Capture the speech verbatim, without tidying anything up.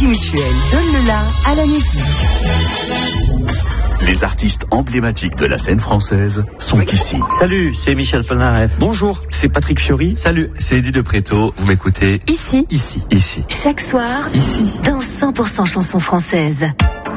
Mutuel donne le la à la musique. Les artistes emblématiques de la scène française sont ici. Salut, c'est Michel Polnareff. Bonjour, c'est Patrick Fiori. Salut, c'est Eddie de Préto. Vous m'écoutez Ici, Ici. ici. chaque soir, Ici. dans cent pour cent chansons françaises.